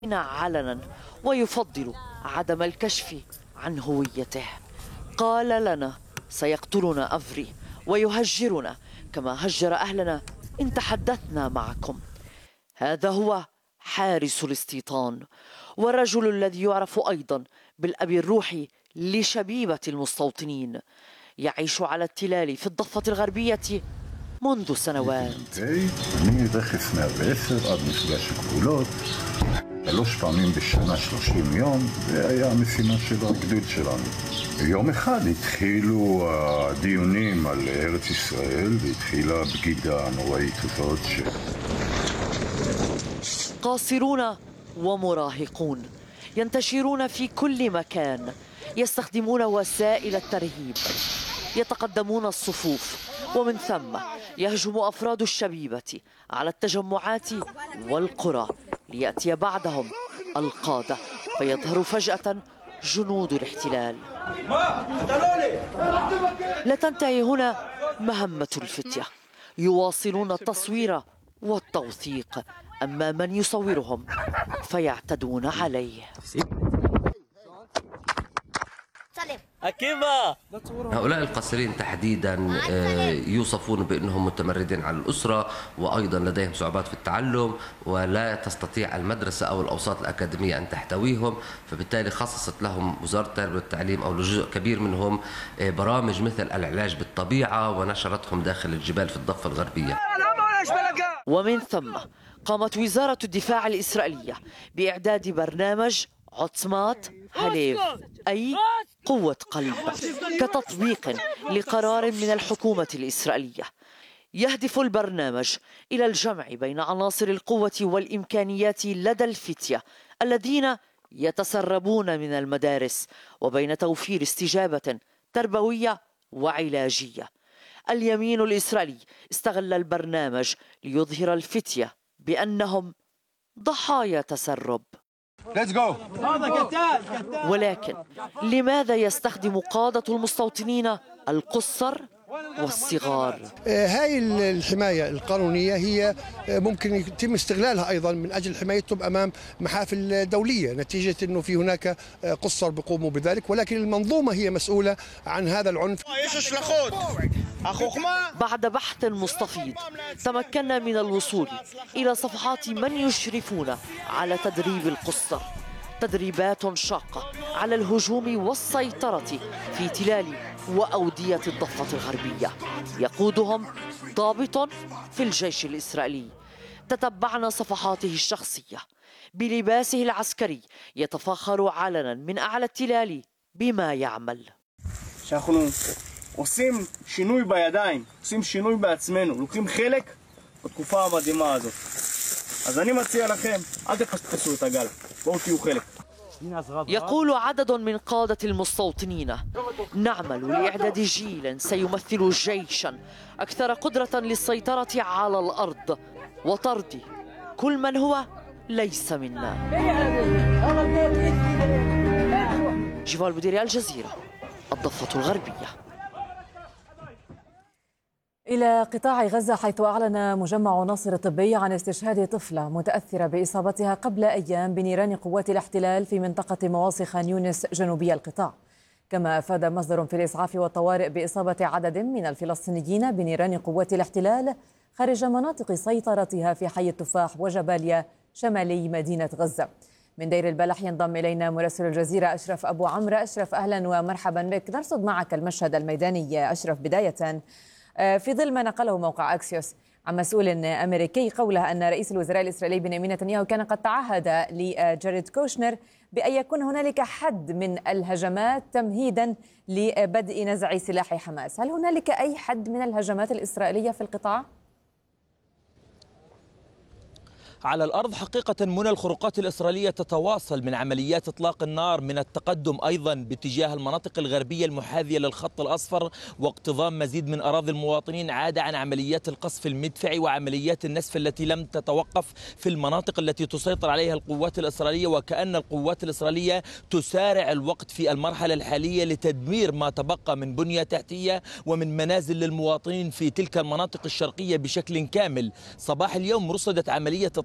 علنا ويفضل عدم الكشف عن هويته. قال لنا سيقتلنا أفري ويهجرنا كما هجر أهلنا إن تحدثنا معكم. هذا هو حارس الاستيطان، والرجل الذي يعرف أيضا بالأب الروحي لشبيبة المستوطنين، يعيش على التلال في الضفة الغربية منذ سنوات. אני רכס 110 עד מפגש הגבולות, 3 פעמים בשנה 30 יום, זה היה המשימה של הגדוד שלנו. יום אחד התחילו הדיונים על ארץ ישראל, והתחילה בגידה נוראית הזאת قاصرون ومراهقون ينتشرون في كل مكان، يستخدمون وسائل الترهيب، يتقدمون الصفوف، ومن ثم يهجم أفراد الشبيبة على التجمعات والقرى ليأتي بعدهم القادة، فيظهر فجأة جنود الاحتلال. لا تنتهي هنا مهمة الفتية، يواصلون التصوير والتوثيق أما من يصورهم فيعتدون عليه. هؤلاء القاصرين تحديدا يوصفون بأنهم متمردين على الأسرة، وأيضا لديهم صعوبات في التعلم، ولا تستطيع المدرسة أو الأوساط الأكاديمية أن تحتويهم، فبالتالي خصصت لهم وزارة التربية والتعليم أو لجزء كبير منهم برامج مثل العلاج بالطبيعة، ونشرتهم داخل الجبال في الضفة الغربية. ومن ثم قامت وزارة الدفاع الإسرائيلية بإعداد برنامج عصمات هليف، أي قوة قلب، كتطبيق لقرار من الحكومة الإسرائيلية. يهدف البرنامج إلى الجمع بين عناصر القوة والإمكانيات لدى الفتية الذين يتسربون من المدارس، وبين توفير استجابة تربوية وعلاجية. اليمين الإسرائيلي استغل البرنامج ليظهر الفتية بأنهم ضحايا تسرب. ولكن لماذا يستخدم قادة المستوطنين القُصّر والصغار؟ هاي الحماية القانونية هي ممكن يتم استغلالها أيضا من أجل حمايتهم أمام محافل دولية، نتيجة أنه في هناك قُصّر بيقوموا بذلك، ولكن المنظومة هي مسؤولة عن هذا العنف. بعد بحث مستفيض تمكنا من الوصول إلى صفحات من يشرفون على تدريب القُصّر، تدريبات شاقة على الهجوم والسيطرة في تلال وأودية الضفة الغربية، يقودهم ضابط في الجيش الإسرائيلي. تتبعنا صفحاته الشخصية بلباسه العسكري، يتفاخر علنا من أعلى التلال بما يعمل. עושים שינוי בידיים, עושים שינוי בעצמנו, לוקחים חלק בתקופה המדהימה הזאת. אז אני מציע לכם, אל תפספסו את הגל, בואו תהיו חלק. يقول عدد من قادة المستوطنين: نعمل لإعداد جيل سيمثل جيشا أكثر قدرة للسيطرة على الأرض وطرد كل من هو ليس منا. جيفال بوديري، الجزيرة، الضفة الغربية. إلى قطاع غزة، حيث أعلن مجمع ناصر الطبي عن استشهاد طفلة متأثرة بإصابتها قبل أيام بنيران قوات الاحتلال في منطقة مواصي خان يونس جنوبي القطاع. كما أفاد مصدر في الإسعاف والطوارئ بإصابة عدد من الفلسطينيين بنيران قوات الاحتلال خارج مناطق سيطرتها في حي التفاح وجباليا شمالي مدينة غزة. من دير البلح ينضم إلينا مراسل الجزيرة أشرف أبو عمرو. أشرف، أهلا ومرحبا بك. نرصد معك المشهد الميداني يا أشرف. بداية، في ظل ما نقله موقع أكسيوس عن مسؤول أمريكي قوله أن رئيس الوزراء الإسرائيلي بنيامين نتنياهو كان قد تعهد لجاريد كوشنر بأن يكون هنالك حد من الهجمات تمهيدا لبدء نزع سلاح حماس، هل هنالك أي حد من الهجمات الإسرائيلية في القطاع؟ على الأرض حقيقة منى، الخروقات الإسرائيلية تتواصل من عمليات إطلاق النار، من التقدم أيضا باتجاه المناطق الغربية المحاذية للخط الأصفر، واقتضام مزيد من أراضي المواطنين، عادة عن عمليات القصف المدفعي وعمليات النسف التي لم تتوقف في المناطق التي تسيطر عليها القوات الإسرائيلية. وكأن القوات الإسرائيلية تسارع الوقت في المرحلة الحالية لتدمير ما تبقى من بنية تحتية ومن منازل للمواطنين في تلك المناطق الشرقية بشكل كامل. صباح اليوم رصدت عملية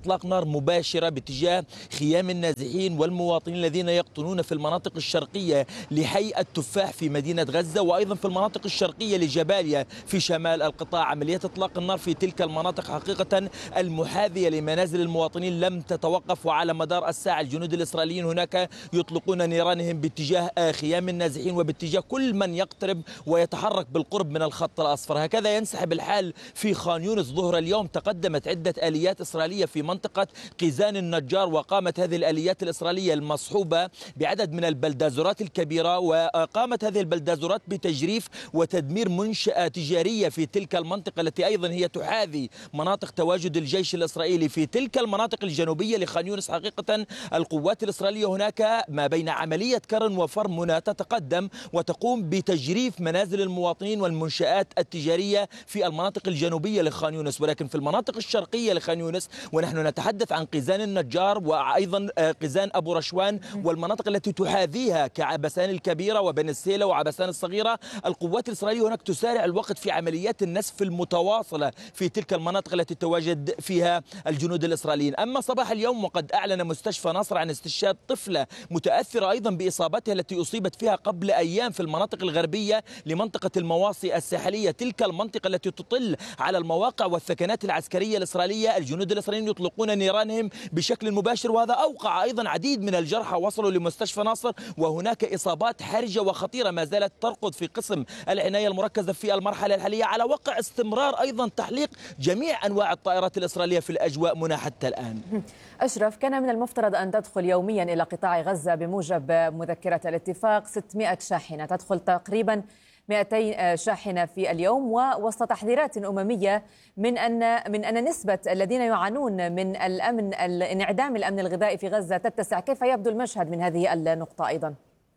إطلاق نار مباشرة باتجاه خيام النازحين والمواطنين الذين يقطنون في المناطق الشرقية لحي التفاح في مدينة غزة، وأيضا في المناطق الشرقية لجباليا في شمال القطاع. عمليات إطلاق النار في تلك المناطق حقيقة المحاذية لمنازل المواطنين لم تتوقف، وعلى مدار الساعة الجنود الإسرائيليين هناك يطلقون نيرانهم باتجاه خيام النازحين وباتجاه كل من يقترب ويتحرك بالقرب من الخط الأصفر. هكذا ينسحب الحال في خان يونس. ظهر اليوم تقدمت عدة آليات إسرائيلية في منطقة قيزان النجار، وقامت هذه الآليات الإسرائيلية المصحوبة بعدد من البلدازورات الكبيرة، وقامت هذه البلدازورات بتجريف وتدمير منشأة تجارية في تلك المنطقة التي أيضا هي تحاذي مناطق تواجد الجيش الإسرائيلي في تلك المناطق الجنوبية لخان يونس. حقيقة القوات الإسرائيلية هناك ما بين عملية كرن وفرمنة تتقدم وتقوم بتجريف منازل المواطنين والمنشآت التجارية في المناطق الجنوبية لخان يونس، ولكن في المناطق الشرقية لخان يونس ونحن نتحدث عن قيزان النجار وأيضا قيزان أبو رشوان والمناطق التي تحاذيها كعبسان الكبيرة وبن السيلة وعبسان الصغيرة، القوات الإسرائيلية هناك تسارع الوقت في عمليات النسف المتواصلة في تلك المناطق التي تواجد فيها الجنود الإسرائيليين. أما صباح اليوم وقد أعلن مستشفى ناصر عن استشهاد طفلة متأثرة أيضا بإصابتها التي أصيبت فيها قبل أيام في المناطق الغربية لمنطقة المواصي الساحلية، تلك المنطقة التي تطل على المواقع والثكنات العسكرية الإسرائيلية. الجنود الإسرائيليين يطلقون نيرانهم بشكل مباشر، وهذا أوقع أيضا عديد من الجرحى وصلوا لمستشفى ناصر، وهناك إصابات حرجة وخطيرة ما زالت ترقد في قسم العناية المركزة في المرحلة الحالية، على وقع استمرار أيضا تحليق جميع أنواع الطائرات الإسرائيلية في الأجواء منى حتى الآن. أشرف، كان من المفترض أن تدخل يوميا إلى قطاع غزة بموجب مذكرة الاتفاق 600 شاحنة، تدخل تقريبا 200 شاحنة في اليوم، ووسط تحذيرات أممية من أن نسبة الذين يعانون من انعدام الأمن الغذائي في غزة تتسع. كيف يبدو المشهد من هذه النقطة أيضا؟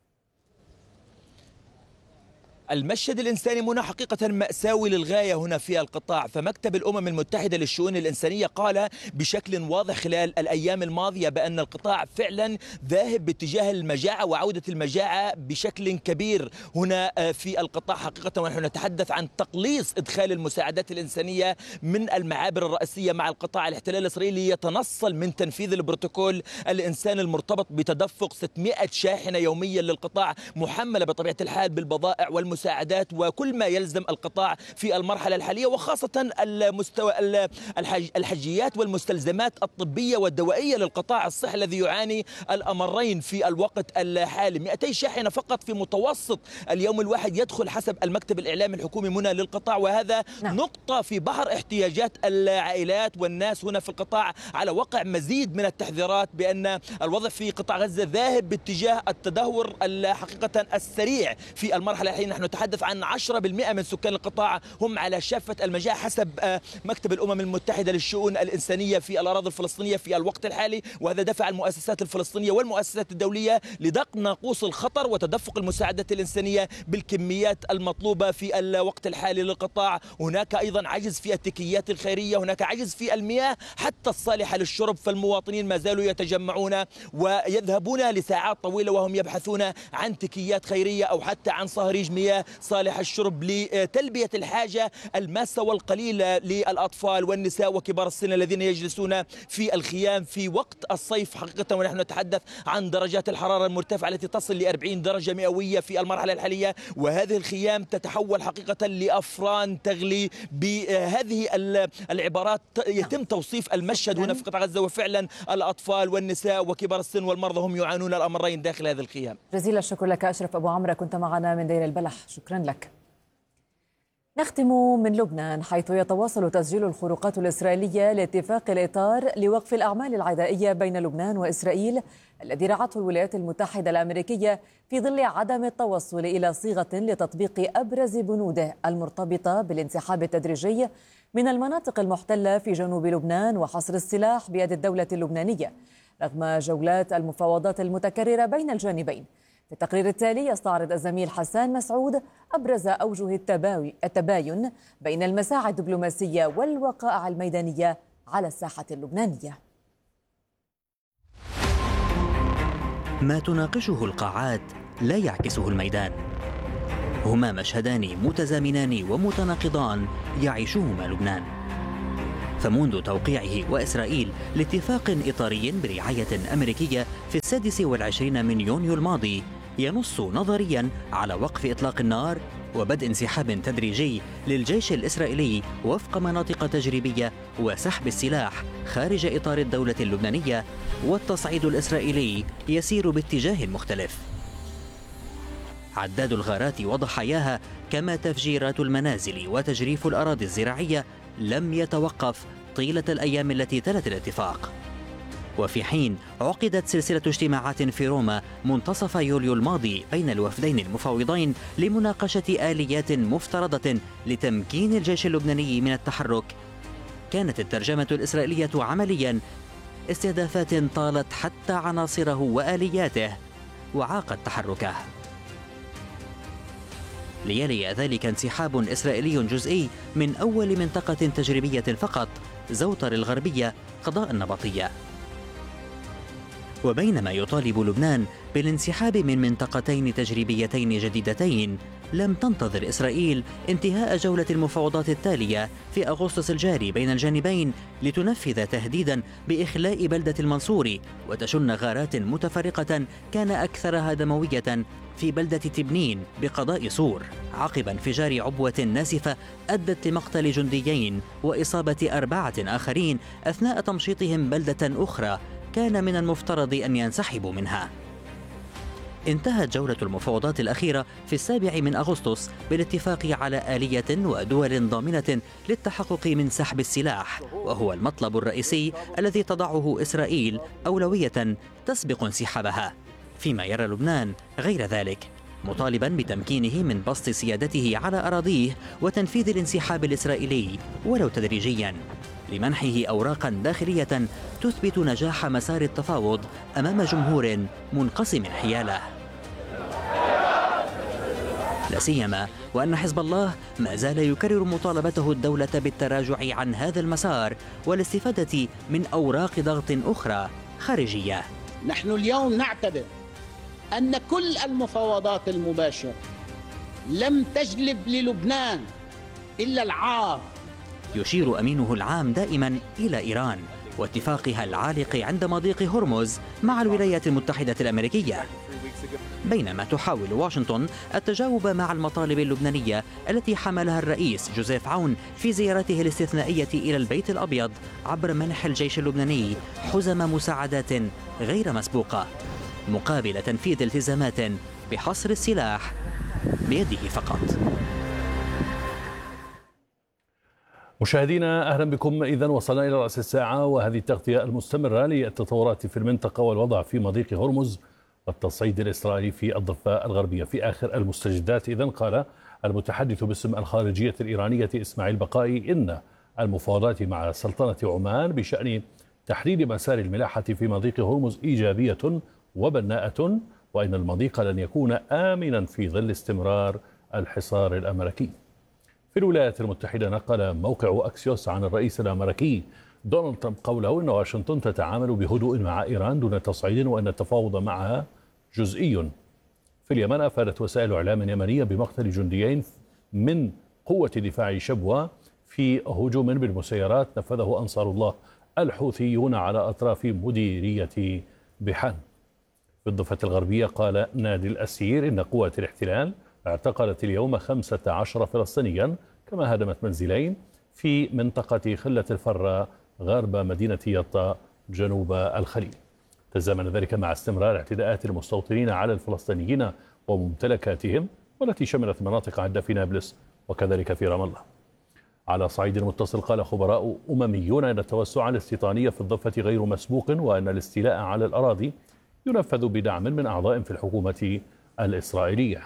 المشهد الإنساني منى حقيقة مأساوي للغاية هنا في القطاع، فمكتب الأمم المتحدة للشؤون الإنسانية قال بشكل واضح خلال الأيام الماضية بأن القطاع فعلا ذاهب باتجاه المجاعة وعودة المجاعة بشكل كبير هنا في القطاع حقيقة. ونحن نتحدث عن تقليص إدخال المساعدات الإنسانية من المعابر الرئيسية مع القطاع. الاحتلال الإسرائيلي يتنصل من تنفيذ البروتوكول الإنساني المرتبط بتدفق 600 شاحنة يوميا للقطاع، محملة بطبيعة الحال بالبضائع والمساعدات وكل ما يلزم القطاع في المرحلة الحالية، وخاصة الحجيات والمستلزمات الطبية والدوائية للقطاع الصحي الذي يعاني الأمرين في الوقت الحالي. 200 شاحنة فقط في متوسط اليوم الواحد يدخل حسب المكتب الإعلامي الحكومي منى للقطاع، وهذا نقطة في بحر احتياجات العائلات والناس هنا في القطاع، على وقع مزيد من التحذيرات بأن الوضع في قطاع غزة ذاهب باتجاه التدهور حقيقة السريع في المرحلة الحالية. نحن نتحدث عن 10% من سكان القطاع هم على شافة المجاعة حسب مكتب الأمم المتحدة للشؤون الإنسانية في الأراضي الفلسطينية في الوقت الحالي، وهذا دفع المؤسسات الفلسطينية والمؤسسات الدولية لدق ناقوس الخطر وتدفق المساعدات الإنسانية بالكميات المطلوبة في الوقت الحالي للقطاع. هناك أيضا عجز في التكيات الخيرية، هناك عجز في المياه حتى الصالحة للشرب، فالمواطنين ما زالوا يتجمعون ويذهبون لساعات طويلة وهم يبحثون عن تكيات خيرية أو حتى عن صهريج مياه صالح الشرب لتلبية الحاجة الماسة والقليلة للأطفال والنساء وكبار السن الذين يجلسون في الخيام في وقت الصيف حقيقة. ونحن نتحدث عن درجات الحرارة المرتفعة التي تصل ل 40 درجة مئوية في المرحلة الحالية، وهذه الخيام تتحول حقيقة لأفران تغلي. بهذه العبارات يتم توصيف المشهد هنا في قطاع غزة، وفعلا الأطفال والنساء وكبار السن والمرضى هم يعانون الأمرين داخل هذه الخيام. جزيل الشكر لك أشرف أبو عمرة، كنت معنا من دير البلح، شكرا لك. نختم من لبنان، حيث يتواصل تسجيل الخروقات الإسرائيلية لاتفاق الإطار لوقف الأعمال العدائية بين لبنان وإسرائيل الذي رعته الولايات المتحدة الأمريكية في ظل عدم التوصل إلى صيغة لتطبيق أبرز بنوده المرتبطة بالانسحاب التدريجي من المناطق المحتلة في جنوب لبنان وحصر السلاح بيد الدولة اللبنانية رغم جولات المفاوضات المتكررة بين الجانبين. في التقرير التالي يستعرض الزميل حسان مسعود أبرز أوجه التباين بين المساعي الدبلوماسية والوقائع الميدانية على الساحة اللبنانية. ما تناقشه القاعات لا يعكسه الميدان، هما مشهدان متزامنان ومتناقضان يعيشهما لبنان. فمنذ توقيعه وإسرائيل لاتفاق إطاري برعاية أمريكية في 26 من يونيو الماضي ينص نظريا على وقف إطلاق النار وبدء انسحاب تدريجي للجيش الإسرائيلي وفق مناطق تجريبية وسحب السلاح خارج إطار الدولة اللبنانية، والتصعيد الإسرائيلي يسير باتجاه مختلف. عداد الغارات وضحاياها كما تفجيرات المنازل وتجريف الأراضي الزراعية لم يتوقف طيلة الأيام التي تلت الاتفاق. وفي حين عقدت سلسلة اجتماعات في روما منتصف يوليو الماضي بين الوفدين المفاوضين لمناقشة آليات مفترضة لتمكين الجيش اللبناني من التحرك، كانت الترجمة الإسرائيلية عمليا استهدافات طالت حتى عناصره وآلياته وعاقت تحركه. ليلي ذلك انسحاب إسرائيلي جزئي من أول منطقة تجريبية فقط، زوطر الغربية قضاء النبطية. وبينما يطالب لبنان بالانسحاب من منطقتين تجريبيتين جديدتين، لم تنتظر إسرائيل انتهاء جولة المفاوضات التالية في أغسطس الجاري بين الجانبين لتنفذ تهديدا بإخلاء بلدة المنصوري وتشن غارات متفرقة كان أكثرها دموية في بلدة تبنين بقضاء صور عقب انفجار عبوة ناسفة أدت لمقتل جنديين وإصابة 4 آخرين أثناء تمشيطهم بلدة أخرى كان من المفترض أن ينسحبوا منها. انتهت جولة المفاوضات الأخيرة في 7 من أغسطس بالاتفاق على آلية ودول ضامنة للتحقق من سحب السلاح، وهو المطلب الرئيسي الذي تضعه إسرائيل أولوية تسبق انسحابها، فيما يرى لبنان غير ذلك، مطالبا بتمكينه من بسط سيادته على أراضيه وتنفيذ الانسحاب الإسرائيلي ولو تدريجيا لمنحه أوراقا داخلية تثبت نجاح مسار التفاوض أمام جمهور منقسم حياله. لا سيما وأن حزب الله ما زال يكرر مطالبته الدولة بالتراجع عن هذا المسار والاستفادة من أوراق ضغط أخرى خارجية. نحن اليوم نعتبر أن كل المفاوضات المباشرة لم تجلب للبنان إلا العار. يشير أمينه العام دائما إلى إيران واتفاقها العالق عند مضيق هرمز مع الولايات المتحدة الأمريكية، بينما تحاول واشنطن التجاوب مع المطالب اللبنانية التي حملها الرئيس جوزيف عون في زيارته الاستثنائية إلى البيت الأبيض عبر منح الجيش اللبناني حزم مساعدات غير مسبوقة مقابل تنفيذ التزامات بحصر السلاح بيده فقط. مشاهدينا أهلا بكم. إذن وصلنا إلى رأس الساعة وهذه التغطية المستمرة للتطورات في المنطقة والوضع في مضيق هرمز والتصعيد الإسرائيلي في الضفة الغربية في آخر المستجدات. إذن قال المتحدث باسم الخارجية الإيرانية إسماعيل بقائي إن المفاوضات مع سلطنة عمان بشأن تحرير مسار الملاحة في مضيق هرمز إيجابية وبناءة، وإن المضيق لن يكون آمنا في ظل استمرار الحصار الأمريكي. في الولايات المتحدة نقل موقع أكسيوس عن الرئيس الأمريكي دونالد ترامب قوله إن واشنطن تتعامل بهدوء مع إيران دون تصعيد وأن التفاوض معها جزئي. في اليمن أفادت وسائل إعلام يمنية بمقتل جنديين من قوة دفاع شبوة في هجوم بالمسيرات نفذه أنصار الله الحوثيون على أطراف مديرية بحان. في الضفة الغربية قال نادي الأسير إن قوة الاحتلال اعتقلت اليوم 15 فلسطينيا، كما هدمت منزلين في منطقة خلة الفرة غرب مدينة يطا جنوب الخليل. تزامن ذلك مع استمرار اعتداءات المستوطنين على الفلسطينيين وممتلكاتهم والتي شملت مناطق عدة في نابلس وكذلك في رام الله. على صعيد متصل قال خبراء أمميون أن التوسع الاستيطاني في الضفة غير مسبوق وأن الاستيلاء على الأراضي ينفذ بدعم من أعضاء في الحكومة الإسرائيلية.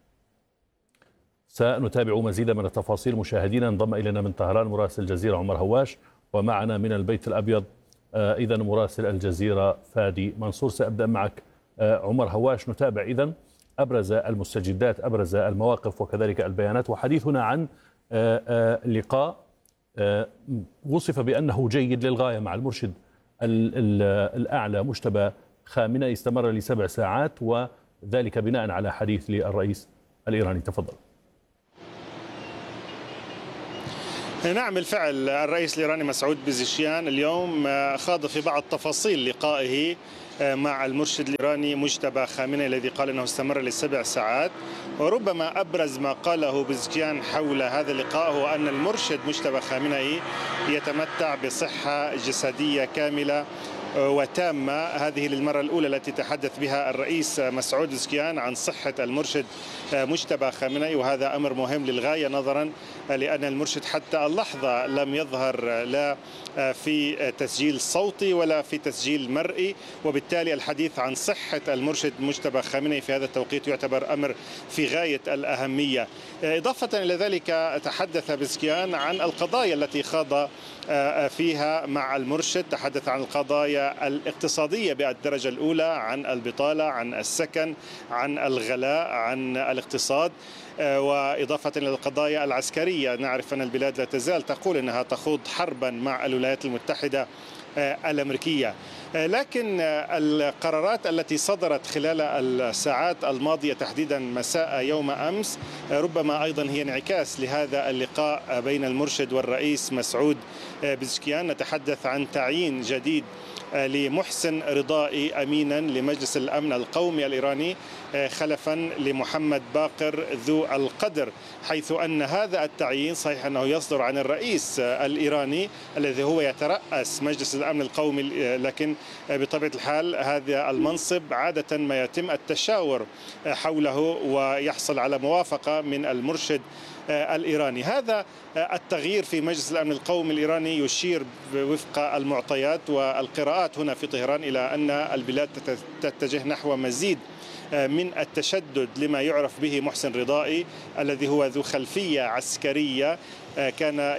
سنتابع مزيدا من التفاصيل مشاهدينا. انضم إلينا من طهران مراسل الجزيرة عمر هواش، ومعنا من البيت الأبيض إذن مراسل الجزيرة فادي منصور. سأبدأ معك عمر هواش، نتابع إذن أبرز المستجدات، أبرز المواقف وكذلك البيانات، وحديثنا عن لقاء وصف بأنه جيد للغاية مع المرشد الأعلى مجتبى خامنئي استمر ل7 ساعات، وذلك بناء على حديث للرئيس الإيراني. تفضل. نعم بالفعل الرئيس الإيراني مسعود بزشكيان اليوم خاض في بعض تفاصيل لقائه مع المرشد الإيراني مجتبى خامنئي الذي قال أنه استمر ل7 ساعات. وربما أبرز ما قاله بزشكيان حول هذا اللقاء هو أن المرشد مجتبى خامنئي يتمتع بصحة جسدية كاملة وتامة. هذه للمرة الأولى التي تحدث بها الرئيس مسعود بزشكيان عن صحة المرشد مجتبى خامنئي، وهذا أمر مهم للغاية نظرا لأن المرشد حتى اللحظة لم يظهر لا في تسجيل صوتي ولا في تسجيل مرئي، وبالتالي الحديث عن صحة المرشد مجتبى خامنئي في هذا التوقيت يعتبر أمر في غاية الأهمية. إضافة إلى ذلك تحدث بزشكيان عن القضايا التي خاض فيها مع المرشد، تحدث عن القضايا الاقتصادية بالدرجة الأولى، عن البطالة، عن السكن، عن الغلاء، عن الاقتصاد، وإضافة إلى القضايا العسكرية. نعرف أن البلاد لا تزال تقول أنها تخوض حربا مع الولايات المتحدة الأمريكية، لكن القرارات التي صدرت خلال الساعات الماضية تحديدا مساء يوم أمس ربما أيضا هي انعكاس لهذا اللقاء بين المرشد والرئيس مسعود بزشكيان. نتحدث عن تعيين جديد لمحسن رضائي أمينا لمجلس الأمن القومي الإيراني خلفا لمحمد باقر ذو القدر، حيث أن هذا التعيين صحيح أنه يصدر عن الرئيس الإيراني الذي هو يترأس مجلس الأمن القومي، لكن بطبيعة الحال هذا المنصب عادة ما يتم التشاور حوله ويحصل على موافقة من المرشد الإيراني. هذا التغيير في مجلس الأمن القومي الإيراني يشير وفق المعطيات والقراءات هنا في طهران إلى أن البلاد تتجه نحو مزيد من التشدد لما يعرف به محسن رضائي الذي هو ذو خلفية عسكرية، كان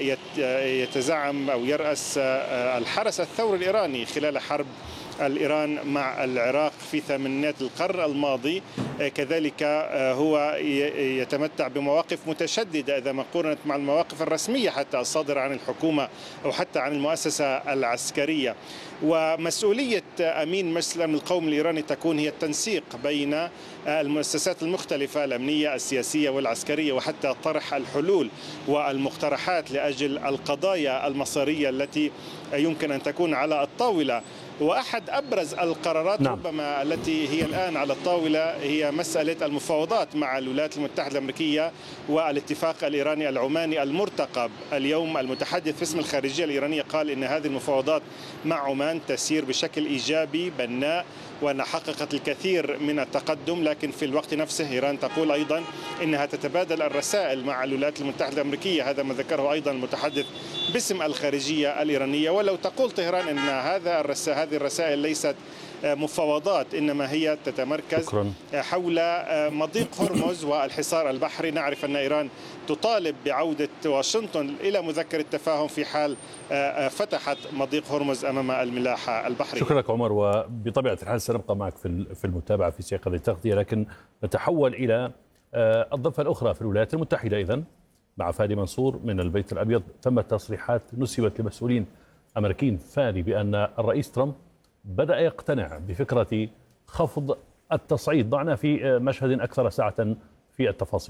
يتزعم أو يرأس الحرس الثوري الإيراني خلال حرب الإيران مع العراق في ثمانينات القرن الماضي. كذلك هو يتمتع بمواقف متشددة إذا ما قارنت مع المواقف الرسمية حتى الصادرة عن الحكومة أو حتى عن المؤسسة العسكرية. ومسؤولية أمين مجلس الأمن القومي الإيراني تكون هي التنسيق بين المؤسسات المختلفة الأمنية السياسية والعسكرية، وحتى طرح الحلول والمقترحات لأجل القضايا المصيرية التي يمكن أن تكون على الطاولة. وأحد أبرز القرارات ربما التي هي الآن على الطاولة هي مسألة المفاوضات مع الولايات المتحدة الأمريكية والاتفاق الإيراني العماني المرتقب. اليوم المتحدث باسم الخارجية الإيرانية قال إن هذه المفاوضات مع عمان تسير بشكل إيجابي بناء وأن حققت الكثير من التقدم، لكن في الوقت نفسه إيران تقول أيضا إنها تتبادل الرسائل مع الولايات المتحدة الأمريكية. هذا ما ذكره أيضا المتحدث باسم الخارجية الإيرانية. ولو تقول طهران أن هذه الرسائل ليست مفاوضات إنما هي تتمركز حول مضيق هرمز والحصار البحري. نعرف أن إيران تطالب بعودة واشنطن إلى مذكرة التفاهم في حال فتحت مضيق هرمز أمام الملاحة البحرية. شكرا لك عمر، وبطبيعة الحال سنبقى معك في المتابعة في سياق هذه التغطية، لكن نتحول إلى الضفة الأخرى في الولايات المتحدة. إذن مع فادي منصور من البيت الأبيض تمت تصريحات نسبت لمسؤولين أمريكيين فادي بأن الرئيس ترامب بدأ يقتنع بفكرة خفض التصعيد. ضعنا في مشهد أكثر ساعة في التفاصيل.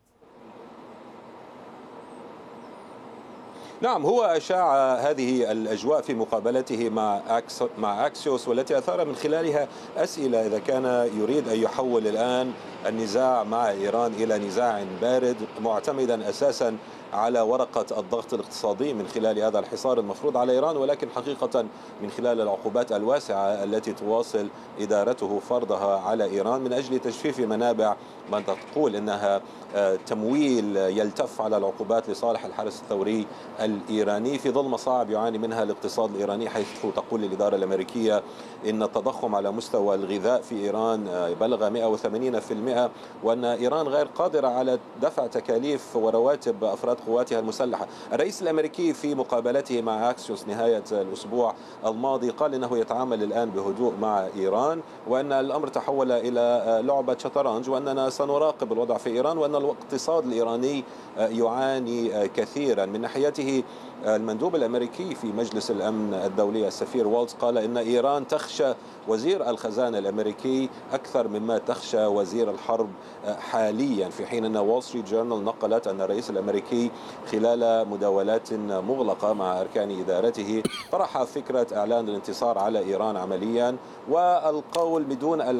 نعم، هو أشاع هذه الأجواء في مقابلته مع أكسيوس، والتي أثار من خلالها أسئلة إذا كان يريد أن يحول الآن النزاع مع إيران إلى نزاع بارد معتمدا أساسا على ورقة الضغط الاقتصادي من خلال هذا الحصار المفروض على إيران، ولكن حقيقة من خلال العقوبات الواسعة التي تواصل إدارته فرضها على إيران من أجل تجفيف منابع من تقول إنها تمويل يلتف على العقوبات لصالح الحرس الثوري الإيراني في ظل مصاعب يعاني منها الاقتصاد الإيراني، حيث تقول الإدارة الأمريكية إن التضخم على مستوى الغذاء في إيران بلغ 180%، وأن إيران غير قادرة على دفع تكاليف ورواتب أفراد قواتها المسلحة. الرئيس الأمريكي في مقابلته مع أكسيوس نهاية الأسبوع الماضي قال إنه يتعامل الآن بهدوء مع إيران، وأن الأمر تحول إلى لعبة شطرنج، وأننا سنراقب الوضع في إيران، وأن الاقتصاد الإيراني يعاني كثيرا. من ناحيته المندوب الأمريكي في مجلس الأمن الدولي السفير والتز قال إن إيران تخشى وزير الخزانة الأمريكي أكثر مما تخشى وزير الحرب حاليا، في حين أن وول ستريت جورنال نقلت أن الرئيس الأمريكي خلال مداولات مغلقة مع أركان إدارته طرح فكرة إعلان الانتصار على إيران عمليا والقول بدون